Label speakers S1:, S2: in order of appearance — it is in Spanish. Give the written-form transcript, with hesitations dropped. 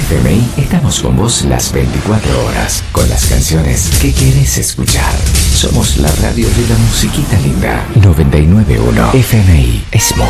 S1: FMI estamos con vos las 24 horas, con las canciones que querés escuchar. Somos la radio de la musiquita linda. 991 FMI es música.